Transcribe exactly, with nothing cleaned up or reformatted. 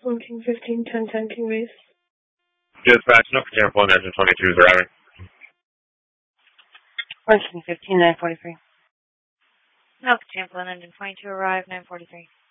One King fifteen, ten ten King base. Dispatch, no for Tampa, engine twenty-two is arriving. One King fifteen, nine forty-three. No, Tampa, engine twenty-two arrive, nine forty-three.